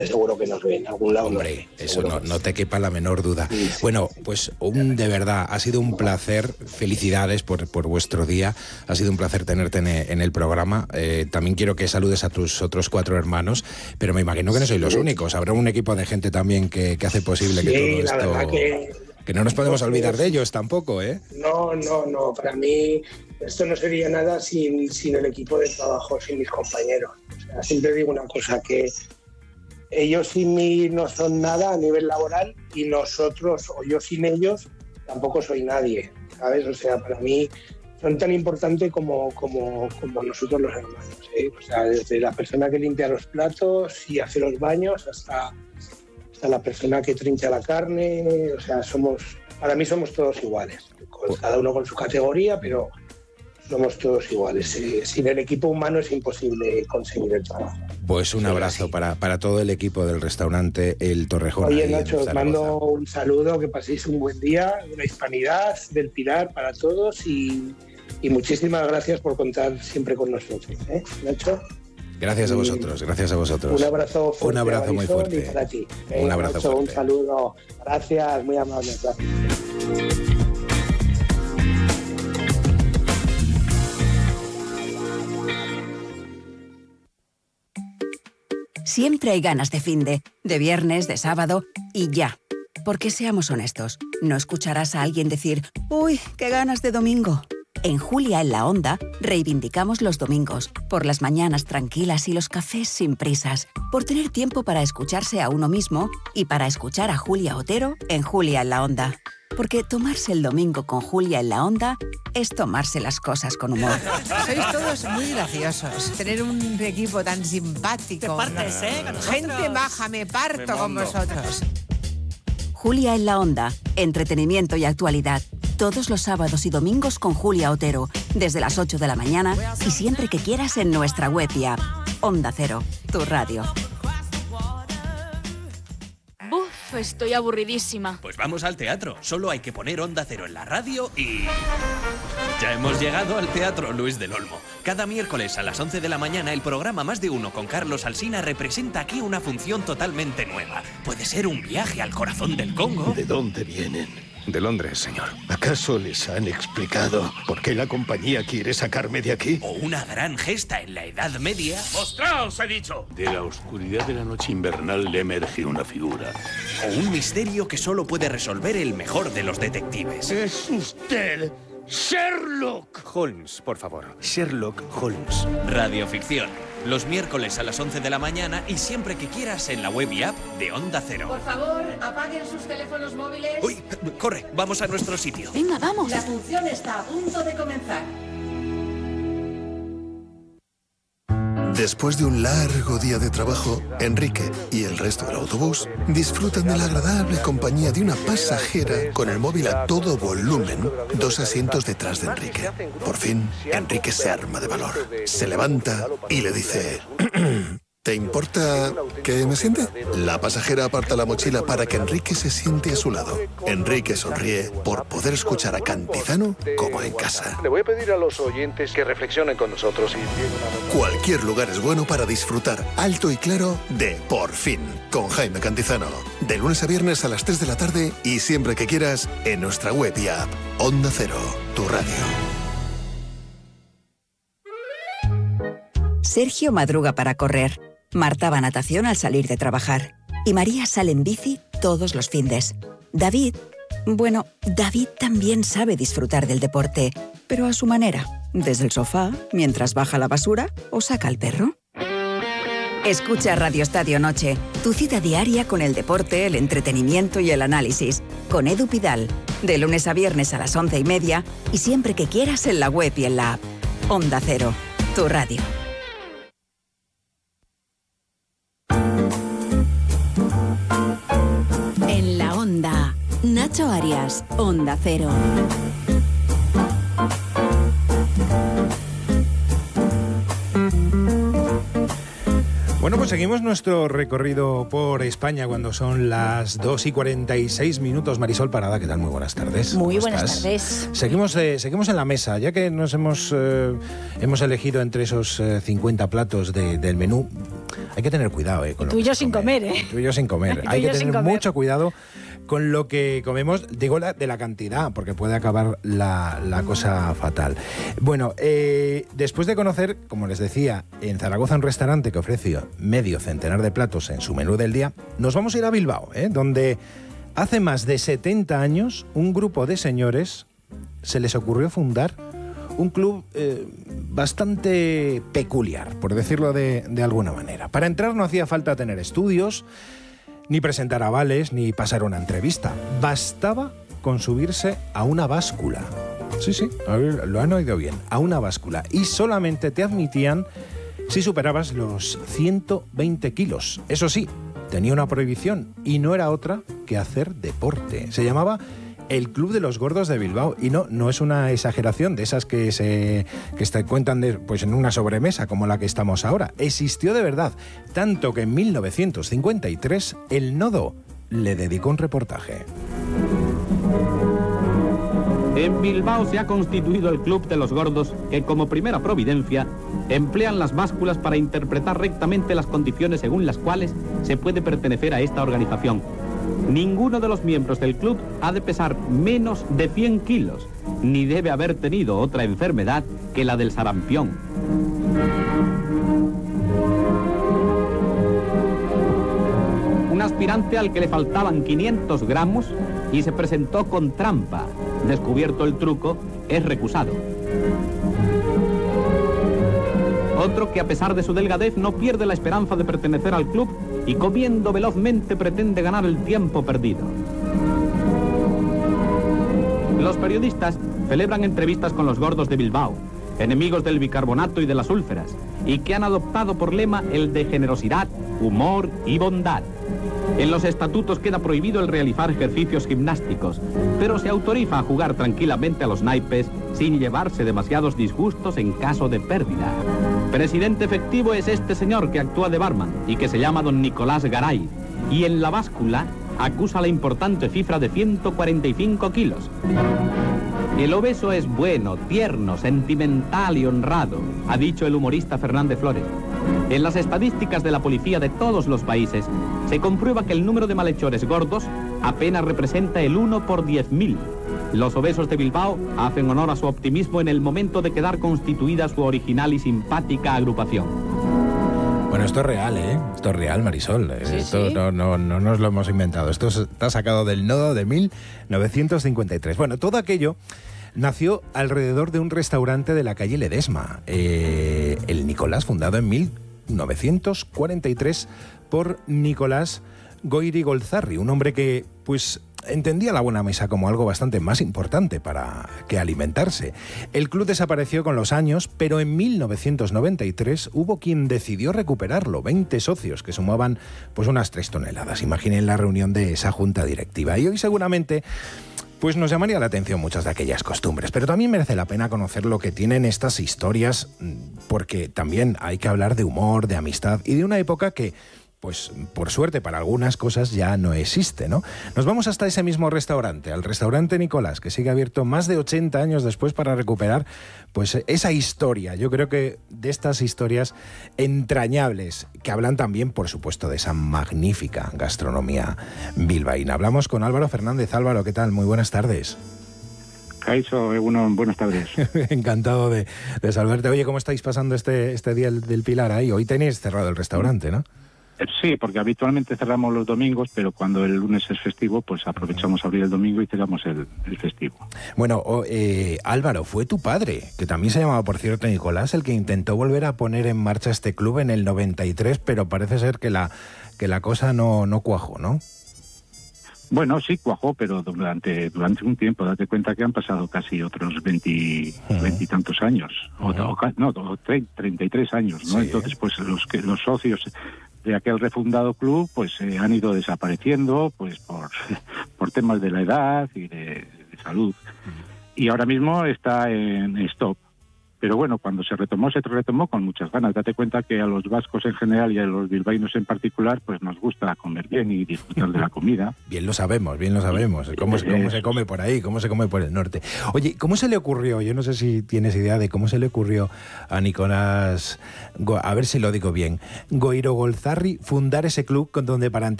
seguro que nos ve en algún lado. Hombre, eso no te quepa la menor duda. Sí. Bueno, pues de verdad, ha sido un placer. Felicidades por vuestro día. Ha sido un placer tenerte en el programa. También quiero que saludes a tus otros 4 hermanos, pero me imagino que no sois los únicos. Habrá un equipo de gente también que hace posible que todo esto... La verdad que no nos podemos olvidar de ellos tampoco, ¿eh? No. Para mí esto no sería nada sin el equipo de trabajo, sin mis compañeros. O sea, siempre digo una cosa, que ellos sin mí no son nada a nivel laboral y nosotros, o yo sin ellos, tampoco soy nadie, ¿sabes? O sea, para mí son tan importantes como nosotros los hermanos, ¿eh? O sea, desde la persona que limpia los platos y hace los baños hasta la persona que trincha la carne. O sea, para mí somos todos iguales, cada uno con su categoría, pero somos todos iguales. Sin el equipo humano es imposible conseguir el trabajo. Pues un abrazo para todo el equipo del restaurante El Torrejón. Oye, Nacho, os mando un saludo, que paséis un buen día, una hispanidad del Pilar para todos y muchísimas gracias por contar siempre con nosotros, ¿eh, Nacho? Gracias a vosotros, gracias a vosotros. Un abrazo fuerte. Un abrazo muy fuerte. Y para ti. Un abrazo Nacho, fuerte. Un saludo. Gracias, muy amable. Gracias. Siempre hay ganas de finde, de viernes, de sábado y ya. Porque seamos honestos, no escucharás a alguien decir «Uy, qué ganas de domingo». En Julia en la Onda reivindicamos los domingos, por las mañanas tranquilas y los cafés sin prisas, por tener tiempo para escucharse a uno mismo y para escuchar a Julia Otero en Julia en la Onda. Porque tomarse el domingo con Julia en la Onda es tomarse las cosas con humor. Sois todos muy graciosos. Tener un equipo tan simpático. Te partes, ¿no? Con Gente maja, me parto con vosotros. Julia en la Onda, entretenimiento y actualidad. Todos los sábados y domingos con Julia Otero, desde las 8 de la mañana y siempre que quieras en nuestra web y app. Onda Cero, tu radio. Buf, estoy aburridísima. Pues vamos al teatro. Solo hay que poner Onda Cero en la radio y... Ya hemos llegado al Teatro Luis del Olmo. Cada miércoles a las 11 de la mañana el programa Más de Uno con Carlos Alsina representa aquí una función totalmente nueva. Puede ser un viaje al corazón del Congo. ¿De dónde vienen? De Londres, señor. ¿Acaso les han explicado por qué la compañía quiere sacarme de aquí? O una gran gesta en la Edad Media. ¡Mostraos, he dicho! De la oscuridad de la noche invernal le emerge una figura. O un misterio que solo puede resolver el mejor de los detectives. ¡Es usted Sherlock Holmes, por favor. Sherlock Holmes. Radioficción. Los miércoles a las 11 de la mañana y siempre que quieras en la web y app de Onda Cero. Por favor, apaguen sus teléfonos móviles. ¡Uy! Corre, vamos a nuestro sitio. Venga, vamos. La función está a punto de comenzar. Después de un largo día de trabajo, Enrique y el resto del autobús disfrutan de la agradable compañía de una pasajera con el móvil a todo volumen, 2 asientos detrás de Enrique. Por fin, Enrique se arma de valor, se levanta y le dice... ¿Te importa que me siente? La pasajera aparta la mochila para que Enrique se siente a su lado. Enrique sonríe por poder escuchar a Cantizano como en casa. Le voy a pedir a los oyentes que reflexionen con nosotros y... Cualquier lugar es bueno para disfrutar alto y claro de Por Fin, con Jaime Cantizano. De lunes a viernes a las 3 de la tarde y siempre que quieras en nuestra web y app. Onda Cero, tu radio. Sergio madruga para correr. Marta va a natación al salir de trabajar. Y María sale en bici todos los findes. David también sabe disfrutar del deporte, pero a su manera. Desde el sofá, mientras baja la basura o saca al perro. Escucha Radio Estadio Noche, tu cita diaria con el deporte, el entretenimiento y el análisis. Con Edu Pidal, de lunes a viernes a las 11:30 y siempre que quieras en la web y en la app. Onda Cero, tu radio. En la Onda, Nacho Arias, Onda Cero. Bueno, Bueno, pues seguimos nuestro recorrido por España cuando son las 2:46. Marisol Parada, ¿qué tal? Muy buenas tardes. Muy buenas tardes. Seguimos en la mesa, ya que nos hemos elegido entre esos 50 platos del menú. Hay que tener cuidado, con tú y yo sin comer, ¿eh? Tú y yo sin comer. Hay que tener mucho cuidado con lo que comemos, digo de la cantidad, porque puede acabar la cosa fatal. Bueno, después de conocer, como les decía, en Zaragoza un restaurante que ofrece medio centenar de platos en su menú del día, nos vamos a ir a Bilbao, donde hace más de 70 años un grupo de señores se les ocurrió fundar un club bastante peculiar, por decirlo de alguna manera. Para entrar no hacía falta tener estudios, ni presentar avales, ni pasar una entrevista. Bastaba con subirse a una báscula. Sí, a ver, lo han oído bien, a una báscula. Y solamente te admitían si superabas los 120 kilos. Eso sí, tenía una prohibición y no era otra que hacer deporte. Se llamaba el Club de los Gordos de Bilbao. Y no es una exageración de esas que se cuentan pues en una sobremesa como la que estamos ahora. Existió de verdad, tanto que en 1953 el Nodo le dedicó un reportaje. En Bilbao se ha constituido el Club de los Gordos, que como primera providencia emplean las básculas para interpretar rectamente las condiciones según las cuales se puede pertenecer a esta organización. Ninguno de los miembros del club ha de pesar menos de 100 kilos, ni debe haber tenido otra enfermedad que la del sarampión. Un aspirante al que le faltaban 500 gramos y se presentó con trampa. Descubierto el truco, es recusado. Otro que a pesar de su delgadez no pierde la esperanza de pertenecer al club y comiendo velozmente pretende ganar el tiempo perdido. Los periodistas celebran entrevistas con los gordos de Bilbao, enemigos del bicarbonato y de las úlceras, y que han adoptado por lema el de generosidad, humor y bondad. En los estatutos queda prohibido el realizar ejercicios gimnásticos, pero se autoriza a jugar tranquilamente a los naipes sin llevarse demasiados disgustos en caso de pérdida. Presidente efectivo es este señor que actúa de barman y que se llama don Nicolás Garay, y en la báscula acusa la importante cifra de 145 kilos. El obeso es bueno, tierno, sentimental y honrado, ha dicho el humorista Fernández Flores. En las estadísticas de la policía de todos los países se comprueba que el número de malhechores gordos apenas representa el 1 por 10.000. Los obesos de Bilbao hacen honor a su optimismo en el momento de quedar constituida su original y simpática agrupación. Bueno, esto es real, Esto es real, Marisol. Sí, esto sí. No nos lo hemos inventado. Esto está sacado del Nodo de 1953. Bueno, todo aquello nació alrededor de un restaurante de la calle Ledesma, el Nicolás, fundado en 1943 por Nicolás Goiri Golzarri, un hombre que, pues, entendía la buena mesa como algo bastante más importante para que alimentarse. El club desapareció con los años, pero en 1993 hubo quien decidió recuperarlo, 20 socios que sumaban pues unas 3 toneladas. Imaginen la reunión de esa junta directiva. Y hoy seguramente pues nos llamaría la atención muchas de aquellas costumbres, pero también merece la pena conocer lo que tienen estas historias, porque también hay que hablar de humor, de amistad y de una época que, pues por suerte para algunas cosas ya no existe, ¿no? Nos vamos hasta ese mismo restaurante, al restaurante Nicolás, que sigue abierto más de 80 años después para recuperar pues esa historia. Yo creo que de estas historias entrañables, que hablan también, por supuesto, de esa magnífica gastronomía bilbaína. Hablamos con Álvaro Fernández. Álvaro, ¿qué tal? Muy buenas tardes. Caixo, buenas tardes. Encantado de saludarte. Oye, ¿cómo estáis pasando este día del Pilar ahí? Hoy tenéis cerrado el restaurante, ¿no? Sí, porque habitualmente cerramos los domingos, pero cuando el lunes es festivo, pues aprovechamos a abrir el domingo y cerramos el festivo. Bueno, Álvaro, fue tu padre, que también se llamaba, por cierto, Nicolás, el que intentó volver a poner en marcha este club en el 93, pero parece ser que la cosa no cuajó, ¿no? Bueno, sí cuajó, pero durante un tiempo. Date cuenta que han pasado casi otros 20 y tantos años, 33 años, ¿no? Sí. Entonces, pues los socios de aquel refundado club pues han ido desapareciendo pues por temas de la edad y de salud. Y ahora mismo está en stop. Pero bueno, cuando se retomó con muchas ganas. Date cuenta que a los vascos en general y a los bilbaínos en particular, pues nos gusta comer bien y disfrutar de la comida. Bien lo sabemos. ¿Cómo se come por ahí? ¿Cómo se come por el norte? Oye, ¿cómo se le ocurrió? Yo no sé si tienes idea de cómo se le ocurrió a Nicolás, a ver si lo digo bien, Goirogolzarri fundar ese club con donde para